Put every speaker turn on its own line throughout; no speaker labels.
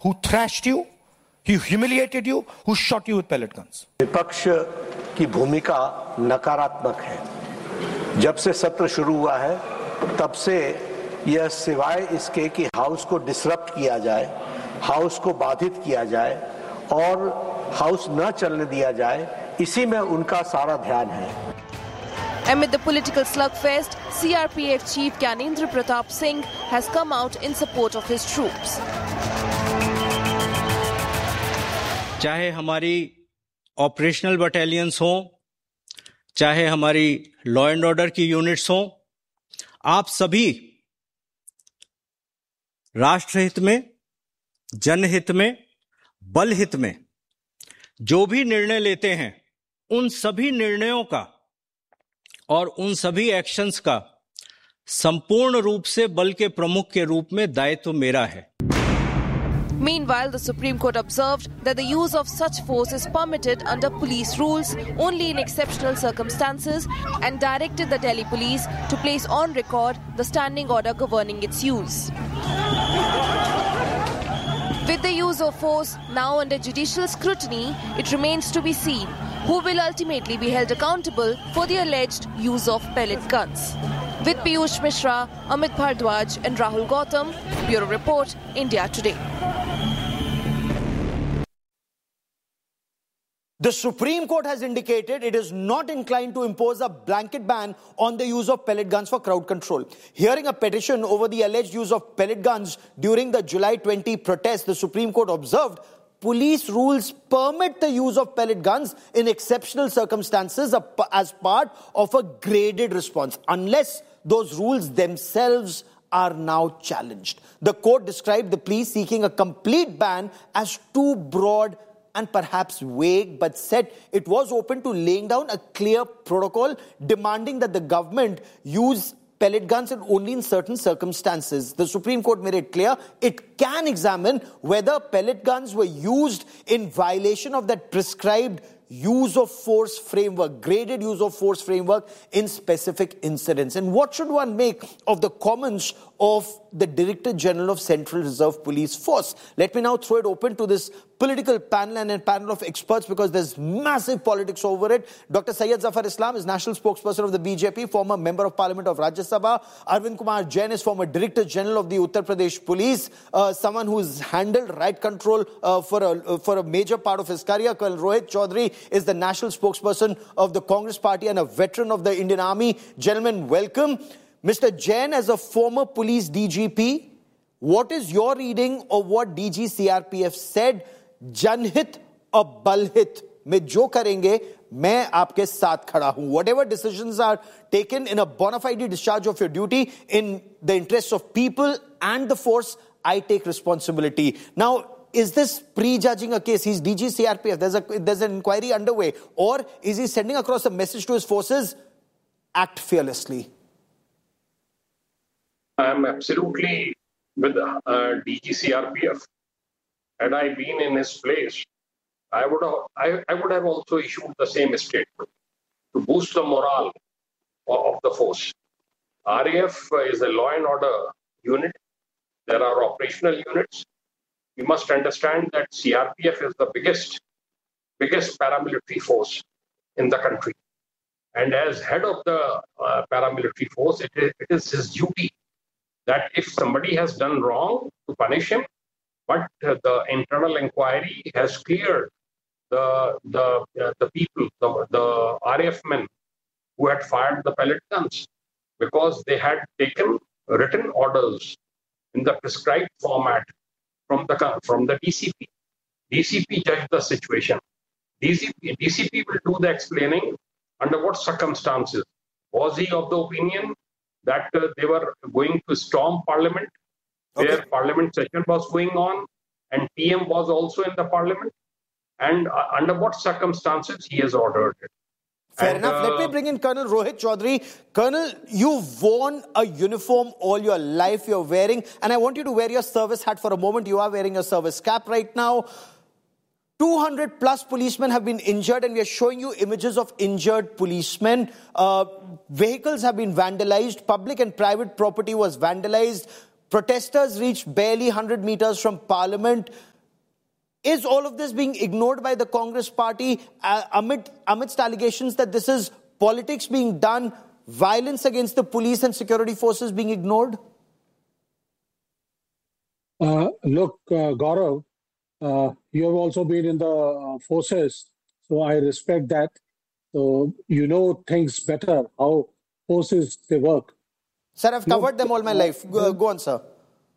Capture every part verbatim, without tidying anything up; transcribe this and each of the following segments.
who thrashed you, who humiliated you, who shot you with pellet guns.
विपक्ष की भूमिका नकारात्मक है। जब से सत्र शुरू हुआ है, तब से यह सिवाय इसके कि हाउस को डिसरप्ट किया जाए, हाउस को बाधित किया जाए और हाउस न चलने दिया जाए, इसी में उनका सारा ध्यान है।
Amid the political slugfest, C R P F Chief Gyanendra Pratap Singh has come out in support of his troops.
चाहे हमारी ऑपरेशनल बटालियंस हों, चाहे हमारी लॉ एंड ऑर्डर की यूनिट्स हों, आप सभी राष्ट्रहित में, जनहित में, बलहित में जो भी निर्णय लेते हैं, उन सभी निर्णयों का और उन सभी एक्शंस का संपूर्ण रूप से बल के प्रमुख के रूप में दायित्व मेरा है।
Meanwhile, the Supreme Court observed that the use of such force is permitted under police rules only in exceptional circumstances and directed the Delhi police to place on record the standing order governing its use. With the use of force now under judicial scrutiny, it remains to be seen who will ultimately be held accountable for the alleged use of pellet guns. With Piyush Mishra, Amit Bhardwaj and Rahul Gautam, Bureau Report, India Today.
The Supreme Court has indicated it is not inclined to impose a blanket ban on the use of pellet guns for crowd control. Hearing a petition over the alleged use of pellet guns during the July twentieth protest, the Supreme Court observed police rules permit the use of pellet guns in exceptional circumstances as part of a graded response, unless those rules themselves are now challenged. The court described the plea seeking a complete ban as too broad and perhaps vague, but said it was open to laying down a clear protocol demanding that the government use pellet guns and only in certain circumstances. The Supreme Court made it clear it can examine whether pellet guns were used in violation of that prescribed use of force framework, graded use of force framework in specific incidents. And what should one make of the comments of the Director General of Central Reserve Police Force? Let me now throw it open to this political panel and a panel of experts because there's massive politics over it. Doctor Syed Zafar Islam is National Spokesperson of the B J P, former Member of Parliament of Rajya Sabha. Arvind Kumar Jain is former Director General of the Uttar Pradesh Police, uh, someone who's handled right control uh, for, a, uh, for a major part of his career. Colonel Rohit Chaudhary is the National Spokesperson of the Congress Party and a veteran of the Indian Army. Gentlemen, welcome. Mister Jain, as a former police D G P, what is your reading of what D G C R P F said? Janhit or balhit mein jo karenge, main aapke saath khada hu. Whatever decisions are taken in a bona fide discharge of your duty in the interests of people and the force, I take responsibility. Now, is this prejudging a case? He's D G C R P F. There's a there's an inquiry underway. Or is he sending across a message to his forces? Act fearlessly.
I am absolutely with uh, D G C R P F. Had I been in his place, I would have I, I would have also issued the same statement to boost the morale of, of the force. R A F is a law and order unit. There are operational units. You must understand that C R P F is the biggest, biggest paramilitary force in the country. And as head of the uh, paramilitary force, it is, it is his duty that if somebody has done wrong, to punish him, but uh, the internal inquiry has cleared the the uh, the people, the, the R A F men who had fired the pellet guns because they had taken written orders in the prescribed format from the from the D C P. D C P judged the situation. D C P, D C P will do the explaining under what circumstances. Was he of the opinion that uh, they were going to storm Parliament, okay, where Parliament session was going on, and P M was also in the Parliament, and uh, under what circumstances he has ordered it.
Fair
and,
enough.
Uh,
Let me bring in Colonel Rohit Chaudhary. Colonel, you've worn a uniform all your life you're wearing, and I want you to wear your service hat for a moment. You are wearing a service cap right now. two hundred plus policemen have been injured, and we are showing you images of injured policemen. Uh, vehicles have been vandalized. Public and private property was vandalized. Protesters reached barely one hundred meters from Parliament. Is all of this being ignored by the Congress party uh, amid, amidst allegations that this is politics being done, violence against the police and security forces being ignored?
Uh, look, uh, Gaurav, uh, you have also been in the uh, forces, so I respect that. So you know things better, how forces they work.
Sir, I've covered
Look,
them all my life. Go, go on, sir.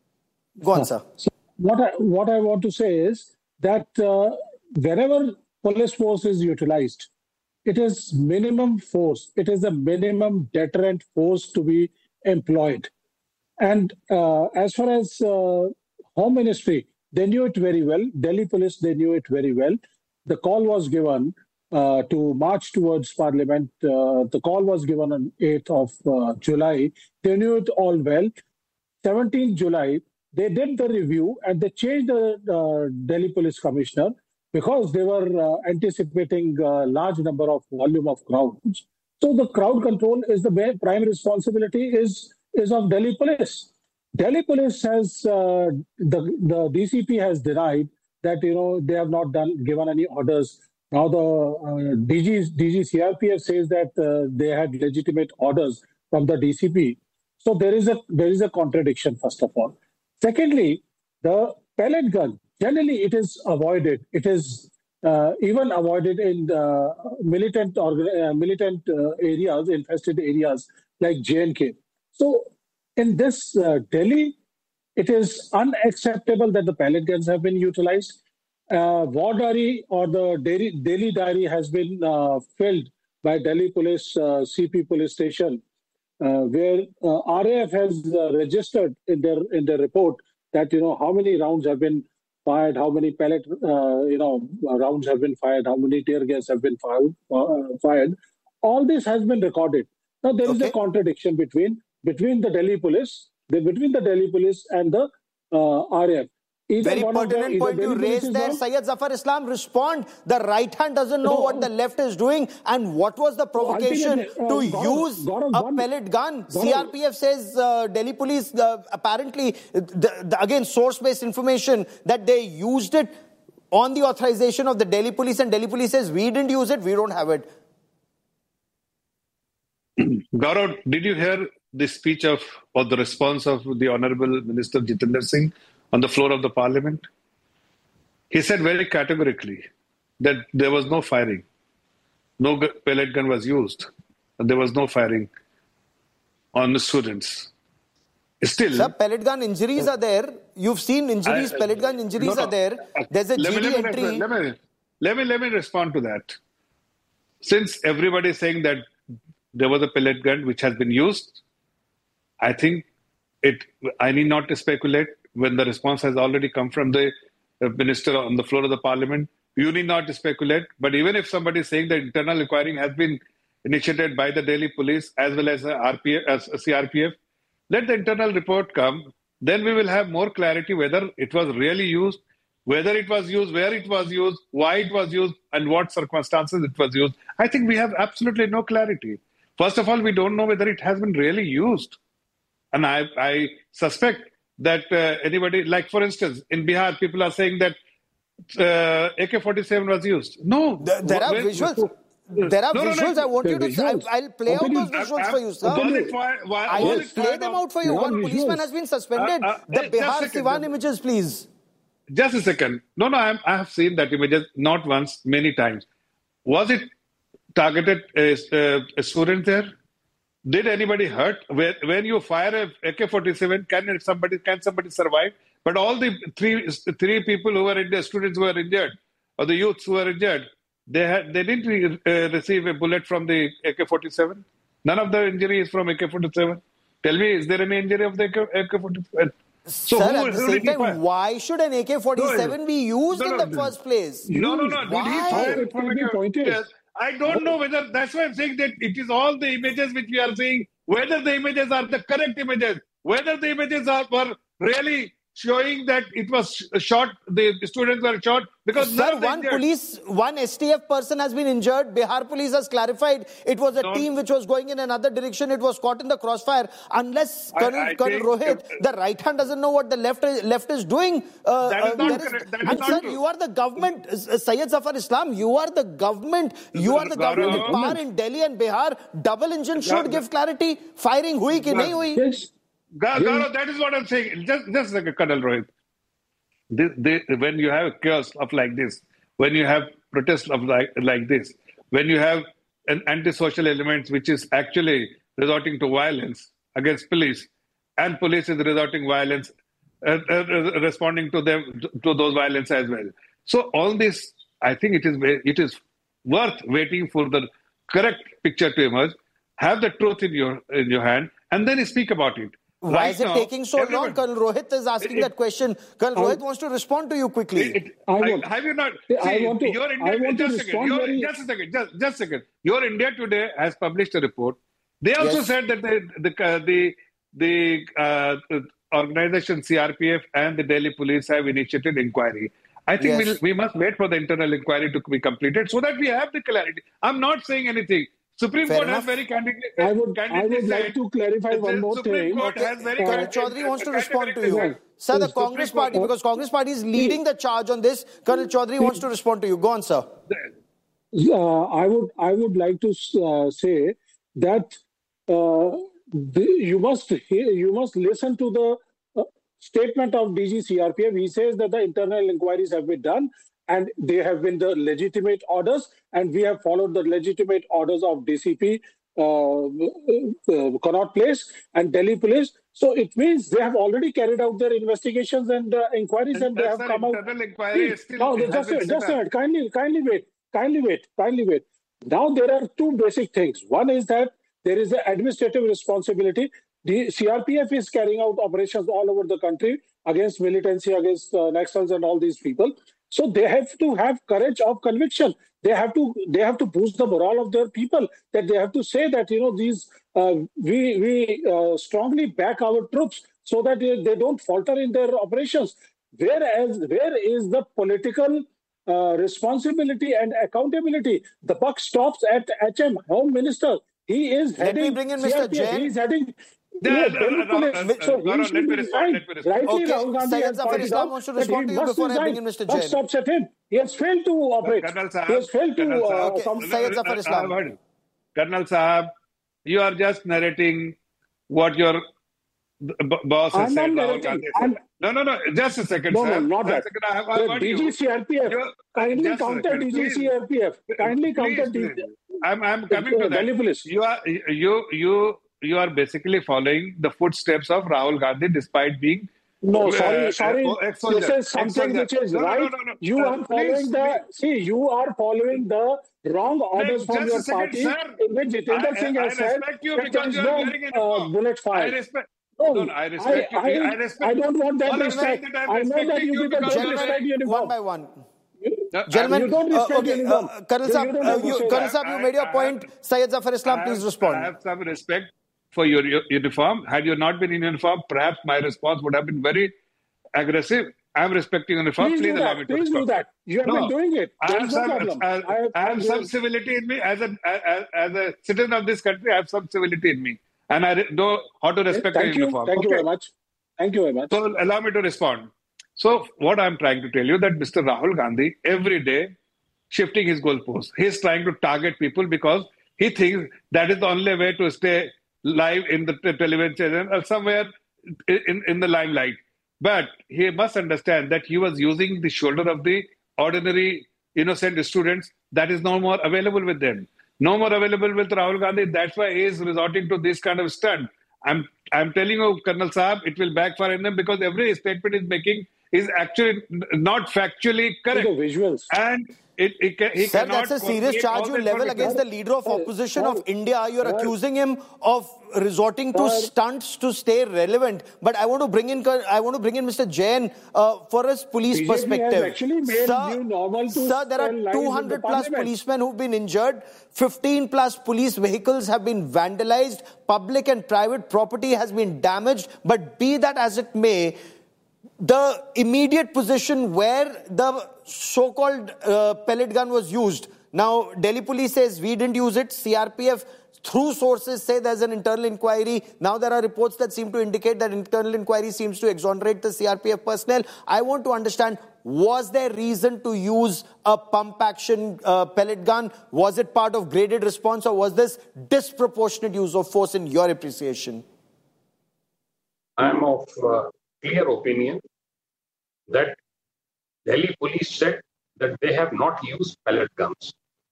Go on, sir.
So what I, what I want to say is that uh, wherever police force is utilized, it is minimum force. It is a minimum deterrent force to be employed. And uh, as far as uh, Home Ministry, they knew it very well. Delhi Police, they knew it very well. The call was given uh, to march towards Parliament. Uh, the call was given on eighth of uh, July. They knew it all well. seventeenth July, they did the review and they changed the uh, Delhi Police Commissioner because they were uh, anticipating a large number of volume of crowds. So the crowd control is the main prime responsibility is, is of Delhi Police. Delhi Police has, uh, the, the D C P has denied that, you know, they have not done given any orders. Now the uh, D G, D G C R P F says that uh, they had legitimate orders from the D C P. So there is a there is a contradiction, first of all. Secondly, the pellet gun, generally it is avoided. It is uh, even avoided in uh, militant or uh, militant uh, areas, infested areas like J and K. So in this uh, Delhi, it is unacceptable that the pellet guns have been utilized. Uh, war diary or the daily, daily diary has been uh, filled by Delhi Police uh, C P police station, uh, where uh, R A F has uh, registered in their in their report that, you know, how many rounds have been fired, how many pellet uh, you know rounds have been fired, how many tear gas have been fired. Uh, fired. All this has been recorded. Now there is
Okay.
a contradiction between between the Delhi Police, the, between the Delhi Police and the uh, R A F. Either
Very
one of them-
pertinent
either
point you
Delhi Police
raised
is
there.
wrong.
Syed Zafar Islam, respond. The right hand doesn't know
No,
what the left is doing. And what was the provocation
ultimately, uh,
to
Gaurav-
use
Gaurav,
a
one-
pellet gun?
Gaurav-
C R P F says uh, Delhi Police, uh, apparently, the, the, again, source-based information, that they used it on the authorization of the Delhi Police, and Delhi Police says, we didn't use it, we don't have it.
Gaurav, did you hear the speech of or the response of the Honorable Minister Jitendra Singh on the floor of the Parliament? He said very categorically that there was no firing. No gu- pellet gun was used. And there was no firing on the students. Still,
Sir, pellet gun injuries are there. You've seen injuries,
I-
pellet gun injuries
no, no.
are there. There's a
let
G
me,
D
let me,
entry.
Let me, let me let me respond to that. Since everybody is saying that there was a pellet gun which has been used, I think it. I need not to speculate when the response has already come from the uh, minister on the floor of the Parliament. You need not to speculate. But even if somebody is saying that internal inquiry has been initiated by the Delhi Police as well as uh, R P F, as C R P F, let the internal report come. Then we will have more clarity whether it was really used, whether it was used, where it was used, why it was used, and what circumstances it was used. I think we have absolutely no clarity. First of all, we don't know whether it has been really used. And I, I suspect that uh, anybody, like for instance, in Bihar, people are saying that uh, A K forty-seven was used. No.
There, there are
When-
visuals. There are
No, no, no.
visuals. I want you to.
Visuals.
I, I'll play
How
out
can you-
those visuals
I-
for you, sir.
Was it fi- why-
I
was
will
it
play
fired
them
on-
out for you.
There are
One policeman
visuals.
has been suspended.
Uh, uh,
the
just a
Bihar
second.
Siwan images, please.
Just a second. No, no, I'm, I have seen that images not once, many times. Was it targeted a, a, a student there? Did anybody hurt? When, when you fire a A K forty-seven, can somebody can somebody survive? But all the three three people who were injured, students who were injured, or the youths who were injured, they had they didn't re, uh, receive a bullet from the A K forty-seven. None of the injury is from A K forty-seven. Tell me, is there any injury of the A K forty-seven? So
Sir,
who-
at the
who
same
did he fire?
time, why should an A K forty-seven be used
No,
in
no,
the
no.
first place?
No, no, no. Did
Why?
he fire it from
It can be
a
pointed.
Yes. I don't know whether that's why I'm saying that it is all the images which we are seeing, whether the images are the correct images, whether the images are were really showing that it was shot, the students were shot because
Sir,
none of the
one
injured.
police, one S T F person has been injured. Bihar police has clarified it was a
No.
team which was going in another direction. It was caught in the crossfire. Unless
I-
Colonel,
I
Colonel
think,
Rohit,
uh,
the right hand doesn't know what the left is, left is doing. Uh,
That is
uh,
not
there
correct. That is
and
not
sir,
true.
you are the government, uh, Syed Zafar Islam. You are the government. You are the
Gaurav,
government in power in Delhi and Bihar. Double engine should
Gaurav,
give clarity. Firing hui ki nahi hui?
Yes.
Ga- Gaurav, that is what I'm saying. Just, just like a Colonel Rohit. This, this, when you have chaos of like this, when you have protests of like, like this, when you have an antisocial element which is actually resorting to violence against police, and police is resorting violence, uh, uh, uh, responding to them to those violence as well. So all this, I think it is it is worth waiting for the correct picture to emerge. Have the truth in your in your hand, and then speak about it.
Why
Right
is it
now,
taking so long?
everyone-
Colonel Rohit is asking
It-
that question. Colonel Rohit wants to respond to you quickly.
It- it-
I
I-
want-
have you not?
I
See,
want to-
your India,
I want to
just a second.
respond
Your,
very-
just a second. Just, just a second. Your India Today has published a report. They also
Yes.
said that the the uh, the, the, uh, the organization C R P F and the Delhi police have initiated inquiry. I think
Yes.
we'll, we must wait for the internal inquiry to be completed so that we have the clarity. I'm not saying anything. Supreme
Fair
Court
enough.
has very candidly,
I would, I
candidly
would like
said
to clarify
that
one
the
more
Supreme
thing.
Court has very
Colonel
candidly-
Chaudhary wants to respond to you.
categorically
Sir, the
Yes,
Congress
Supreme
party,
Court-
because Congress party is leading the charge on this. Colonel Chaudhary wants to respond to you. Go on, sir.
Uh, I would I would like to uh, say that uh, the, you must hear, you must listen to the uh, statement of D G C R P F. He says that the internal inquiries have been done and they have been the legitimate orders, and we have followed the legitimate orders of D C P, uh, uh, Connaught Place, and Delhi Police. So it means they have already carried out their investigations and uh, inquiries, and they have
Sir,
come out.
internal inquiry is still-
No,
it has
just a
been
minute, just a
set up.
minute. Kindly, kindly wait. Kindly wait. Kindly wait. Now there are two basic things. One is that there is an administrative responsibility. The C R P F is carrying out operations all over the country against militancy, against uh, Naxals and all these people. So they have to have courage of conviction. They have to they have to boost the morale of their people. That they have to say that you know these uh, we we uh, strongly back our troops so that they, they don't falter in their operations. Whereas where is the political uh, responsibility and accountability? The buck stops at H M, Home Minister. He is
Let me
heading
bring in Mister
C R P F.
Jain.
He is heading.
Yeah,
Yeah,
uh,
Delhi
uh,
police.
uh,
So
uh,
he
Gaurav,
should
let me
be
respond,
resigned.
let me respond.
Rightly,
Okay,
Rahul Gandhi
Syed
has
Zafar
pointed
Islam
out
wants to
that
respond
he
to you
must
before I bring
resign.
in Mister
Buck
Jain.
stops at him. He has failed to operate.
Colonel Sahab,
He has failed to
Colonel
uh,
Sahab,
Okay,
come.
Syed Zafar
uh,
Islam.
I've heard you. Colonel Sahab, you are just narrating what your b- boss has
I'm
said.
not
Rahul
narrating.
Gandhi
I'm-
said. No, no, no. Just a second,
No,
sir.
no, not
One
that.
second, I have, I have
The
heard you.
D G C R P F,
You-
kindly
just a
counter
second,
D G C R P F.
please.
Kindly counter
Please,
D G
please. I'm, I'm coming to
Uh, Delhi
that.
police.
You are you you you are basically following the footsteps of Rahul Gandhi, despite being
No,
uh,
sorry,
uh,
sorry.
oh, ex-soldier,
This is something
ex-soldier.
which is
No, no,
right.
no, no, no.
You
Uh,
are following
please,
the see. You are following the wrong orders from
just
your
a second,
party,
sir.
in which Jitendra
I-
Singh
I
has said
respect you
that there
because
is
you are
no
wearing a
uh,
uniform.
bullet
I
fired.
respect.
No,
No, no, I respect you.
I,
I respect
I don't want that
All I'm
respect.
saying that I'm
I know that
respecting
you
you
people
because
don't
you are
respect
wearing-
uniform.
One by one.
No,
Gentlemen,
You don't
uh,
respect
okay,
uniform.
uh, Colonel
You
Saab,
don't
uh,
have to
you,
say
Colonel
that.
Saab, you
I-
made your
I
point.
have-
Syed Zafar Islam,
I
please
have-
respond.
I have some respect for your, your uniform. Had you not been in uniform, perhaps my response would have been very aggressive. I'm respecting uniform.
Please
Please,
do
allow
that.
me to
Please do
respond.
that. You have
No,
been doing it.
I
There
have
is no
some,
problem.
I,
I have-
I have
I'm
some
doing-
civility in me as a as, as a citizen of this country. I have some civility in me, and I re- know how to respect
Thank
a
you.
uniform.
Thank you
Okay.
very much. Thank you very much.
So allow me to respond. So what I'm trying to tell you that Mister Rahul Gandhi every day shifting his goalposts. He's trying to target people because he thinks that is the only way to stay live in the t- television channel or somewhere in, in the limelight. But he must understand that he was using the shoulder of the ordinary innocent students that is no more available with them. No more available with Rahul Gandhi. That's why he is resorting to this kind of stunt. I'm I'm telling you, Colonel Saab, it will backfire on them because every statement he's making is actually n- not factually correct.
The visuals.
And it, it can, he
Sir,
cannot
that's a serious
coordinate
charge
all
you
the
level
information.
against the leader of opposition
Sir,
of India. You're
sir.
accusing him of resorting to
Sir.
stunts to stay relevant. But I want to bring in, I want to bring in Mister Jain uh, for his police
B J P has
perspective.
actually made new normal to
sir, there are
spend lives in
two hundred
the
plus
parliament.
policemen who've been injured. fifteen plus police vehicles have been vandalized. Public and private property has been damaged. But be that as it may, the immediate position where the so-called uh, pellet gun was used. Now, Delhi police says we didn't use it. C R P F, through sources, say there's an internal inquiry. Now there are reports that seem to indicate that internal inquiry seems to exonerate the C R P F personnel. I want to understand, was there reason to use a pump action uh, pellet gun? Was it part of graded response, or was this disproportionate use of force in your appreciation?
I'm of uh, clear opinion that Delhi police said that they have not used pellet guns.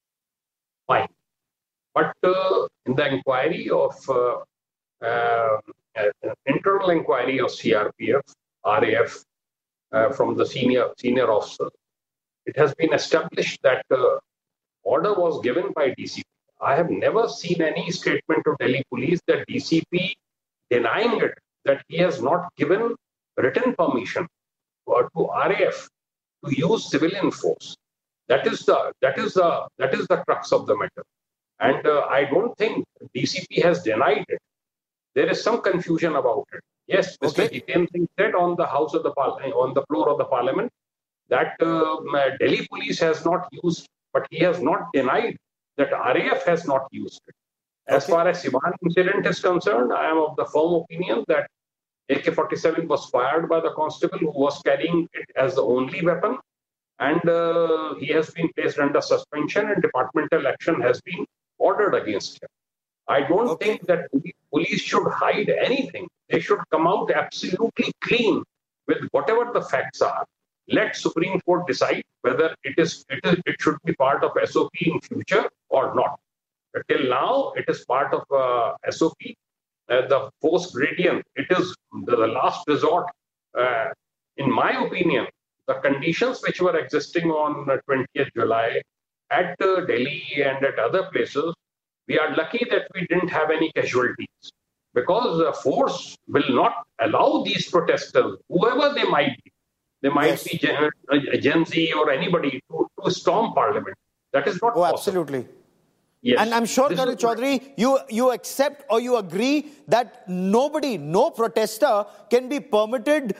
Fine. But uh, in the inquiry of uh, uh, internal inquiry of C R P F, R A F, uh, from the senior senior officer, it has been established that uh, order was given by D C P. I have never seen any statement of Delhi police that D C P denying it, that he has not given written permission or to R A F to use civilian force. That is the that is the that is the crux of the matter. And uh, I don't think D C P has denied it. There is some confusion about it. Yes, Mister
Okay.
Jiten Singh said on the House of the Par- on the floor of the Parliament that uh, Delhi police has not used, but he has not denied that R A F has not used it. As
Okay.
far as Siwan incident is concerned, I am of the firm opinion that A K forty-seven was fired by the constable who was carrying it as the only weapon, and uh, he has been placed under suspension and departmental action has been ordered against him. I don't
Okay.
think that police should hide anything. They should come out absolutely clean with whatever the facts are. Let Supreme Court decide whether it is it is it should be part of S O P in future or not. Till now, it is part of uh, S O P. Uh, the force gradient, it is the, the last resort. Uh, in my opinion, the conditions which were existing on uh, twentieth July at uh, Delhi and at other places, we are lucky that we didn't have any casualties, because the force will not allow these protesters, whoever they might be, they might
Yes.
be Gen, uh, Gen Z or anybody, to, to storm Parliament. That is not
Oh,
possible.
absolutely.
Yes.
And I'm sure,
This
Colonel
is-
Chaudhary, you, you accept or you agree that nobody, no protester can be permitted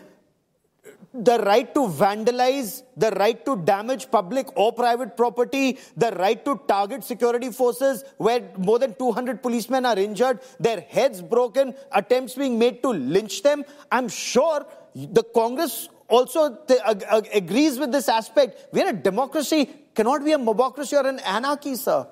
the right to vandalize, the right to damage public or private property, the right to target security forces where more than two hundred policemen are injured, their heads broken, attempts being made to lynch them. I'm sure the Congress also th- ag- ag- agrees with this aspect. We're a democracy, cannot be a mobocracy or an anarchy, sir.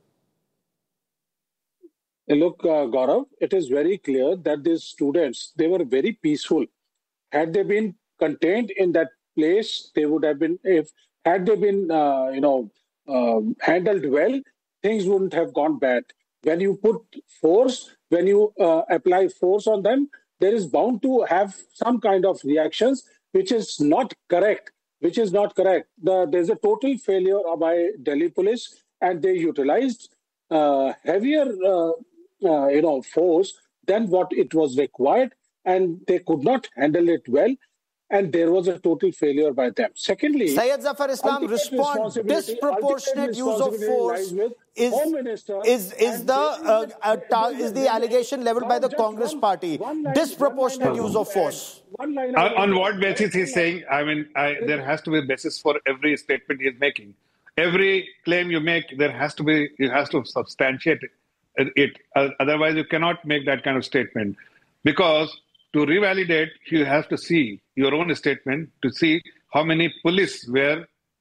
Look, uh, Gaurav, it is very clear that these students, they were very peaceful. Had they been contained in that place, they would have been, if had they been, uh, you know, um, handled well, things wouldn't have gone bad. When you put force, when you uh, apply force on them, there is bound to have some kind of reactions, which is not correct, which is not correct. The, there's a total failure by Delhi police, and they utilized uh, heavier, uh, uh, you know, force than what it was required, and they could not handle it well. And there was a total failure by them. Secondly,
Syed Zafar Islam,
ultimate
respond.
responsibility-
Disproportionate
ultimate
use of
responsibility
force
lies with
is
Home Minister
is is
and
the
they-
uh, uh, ta-
they-
is
they-
the allegation leveled by the
Just
Congress
one-
party.
one line-
Disproportionate
one line
use of
I
force.
want to add. One line I
On,
want
on
to
what
add.
basis he's saying? I mean, I, there has to be a basis for every statement he's making. Every claim you make, there has to be, you has to substantiate it. Uh, Otherwise, you cannot make that kind of statement. Because to revalidate, you have to see your own statement to see how many police were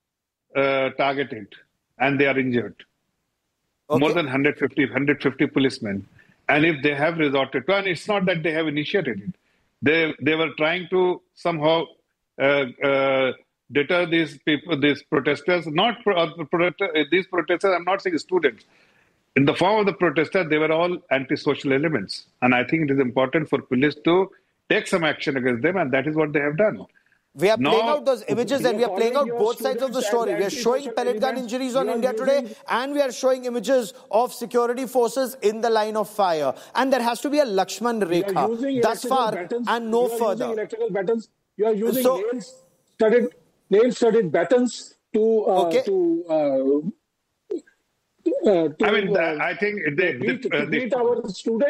uh, targeted and they are injured.
Okay.
More than one hundred fifty, one hundred fifty policemen. And if they have resorted to, and it's not that they have initiated it, they they were trying to somehow uh, uh, deter these people, these protesters. Not pro, uh, protester, uh, these protesters. I'm not saying students. In the form of the protesters, they were all anti-social elements, and I think it is important for police to take some action against them, and that is what they have done.
We are
No,
playing out those images
you
and we
are
are playing out
calling your
both sides of the
students
story.
as
We are showing
anti-social
pellet gun
elements.
injuries
You
on
are
India
using-
Today, and we are showing images of security forces in the line of fire. And there has to be a Lakshman
You are
Rekha.
using
Thus
electrical
far
batons.
and no
You are using
further.
electrical batons. You are using
So-
nail-studded, nail-studded batons to uh,
Okay.
to. Uh, uh, to
I mean,
uh,
I think they,
to greet,
the, uh,
to greet
the,
our students.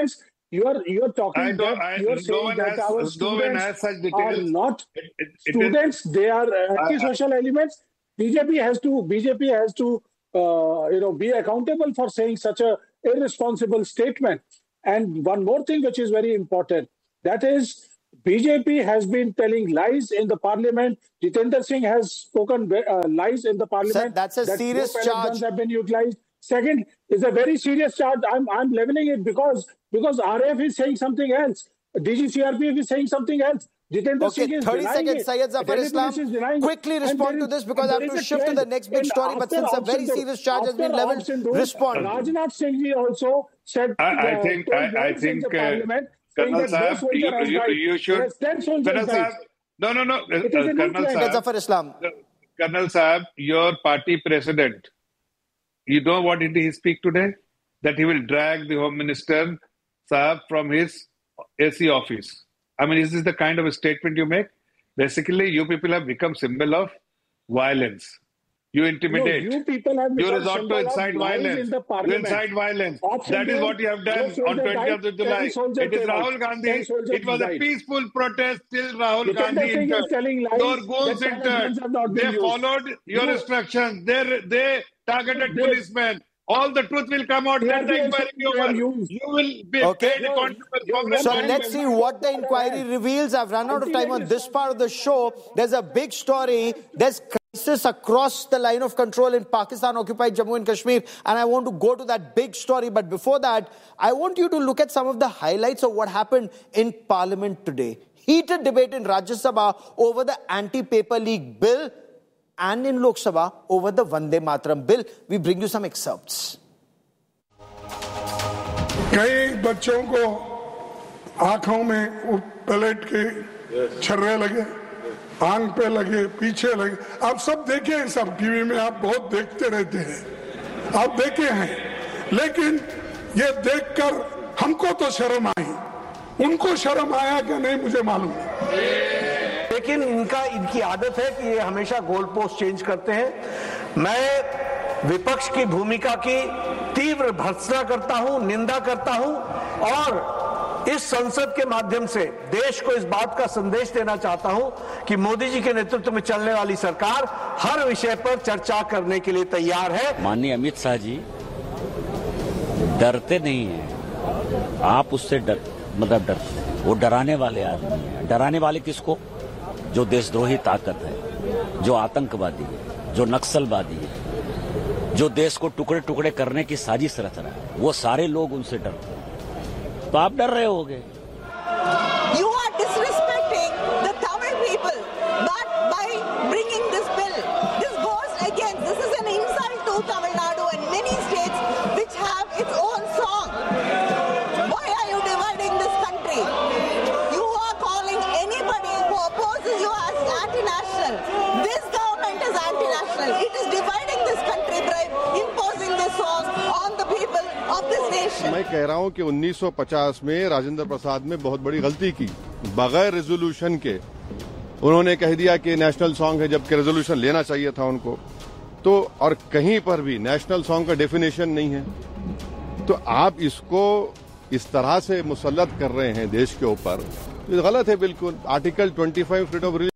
You are you are talking
I don't-
that
I-
you are
no
saying
one
that
has-
our
no one
students
has such
are
details.
not
It- it- it is-
students. They are uh, anti-social elements. B J P has to B J P has to uh, you know be accountable for saying such a irresponsible statement. And one more thing which is very important, that is B J P has been telling lies in the parliament. Jitendra Singh has spoken uh, lies in the parliament.
Sir, that's a
that
serious
no pellet
charge.
guns have been utilized. Second is a very serious charge. I'm I'm leveling it because because R A F is saying something else. D G C R P F is saying something else. Jitendra
Okay,
Singh is
thirty
denying
seconds,
it.
Syed Zafar
Delhi
Islam.
police is denying it.
Quickly
And
respond
there
to
is-
this because
and
I
there
have to
is a
shift to the
trend.
next big
And
story. But
after
since a very
Option
serious charge has
after
been leveled,
Option Doors,
respond.
Rajnath Singh ji also said.
I, I
uh,
think
told
I, I
once in
think
the
uh,
parliament saying
Colonel
that no
Saab,
soldier
you,
has
you,
died.
you should.
Whereas ten soldiers
Colonel
died.
Saab, no, no, no. Uh,
It is a new
Colonel
trend.
Saab,
Zafar Islam.
Colonel Saab, your party president, you know what did he speak today? That he will drag the Home Minister Saab from his A C office. I mean, is this the kind of a statement you make? Basically, you people have become symbol of violence. You intimidate.
No, you people have
You
become
resort to
symbol of
incite
violence
violence.
in the
You
parliament.
incite violence.
Option
That is
two,
what you have done
no
on
soldier
twentieth
died,
of July.
ten soldiers
It is
came out.
Rahul Gandhi.
ten soldiers
It was a
died.
peaceful protest till Rahul
Jitendra
Gandhi
Singh is
entered.
telling lies
Your
that
goons
pellet
entered.
guns have not been
They
used.
followed your
You-
instructions. They, they targeted
They-
policemen. All the truth will come out. Let the
They are
inquiry be
they are
over.
used.
You will be
Okay.
paid a constable.
You're-
Congress
So
Fine,
let's
fine.
see what the inquiry reveals. I've run out of time on this part of the show. There's a big story. There's crisis across the line of control in Pakistan-occupied Jammu and Kashmir. And I want to go to that big story. But before that, I want you to look at some of the highlights of what happened in Parliament today. Heated debate in Rajya Sabha over the anti-paper leak bill and in Lok Sabha over the Vande Mataram bill. We bring you some excerpts.
कई बच्चों को आंखों में वो palette के छर्रे लगे, आंख पे लगे, पीछे लगे। आप सब देखे हैं, सब टीवी में आप बहुत देखते रहते हैं, आप देखे हैं। लेकिन ये देखकर हमको तो शर्म आई, उनको शर्म आया कि नहीं मुझे मालूम नहीं।
लेकिन इनका इनकी आदत है कि ये हमेशा गोल पोस्ट चेंज करते हैं। मैं विपक्ष की भूमिका की तीव्र भर्त्सना करता हूं, निंदा करता हूं और इस संसद के माध्यम से देश को इस बात का संदेश देना चाहता हूं कि मोदी जी के नेतृत्व में चलने वाली सरकार हर विषय पर चर्चा करने के लिए तैयार है।
माननीय अमित शाह जी डरते नहीं हैं, आप उससे डर मतलब डरते हैं। वो डराने वाले आदमी हैं। डराने वाले किसको? जो देशद्रोही ताकत है, जो आतंकवादी है, जो नक्सलवादी है, जो देश को टुकड़े टुकड़े करने की साजिश रच रहा है, वो सारे लोग उनसे डरते हैं। तो आप डर रहे होगे।
You are disrespecting the Tamil people, but by bringing this bill, this goes against, this is an insult to Tamil Nadu and many states which have its own song. Why are you dividing this country? You are calling anybody who opposes you as anti-national. This government is anti-national. It is dividing this country by imposing this song on the people of this nation.
मैं कह रहा हूं कि उन्नीस सौ पचास में राजेंद्र प्रसाद ने बहुत बड़ी गलती की। बगैर रेजोल्यूशन के उन्होंने कह दिया कि नेशनल सॉन्ग है, जबकि रेजोल्यूशन लेना चाहिए था उनको। तो और कहीं पर भी नेशनल सॉन्ग का डेफिनेशन नहीं है। तो आप इसको इस तरह से मुसल्लत कर रहे हैं देश के ऊपर, ये गलत है बिल्कुल। आर्टिकल पच्चीस फ्रीडम ऑफ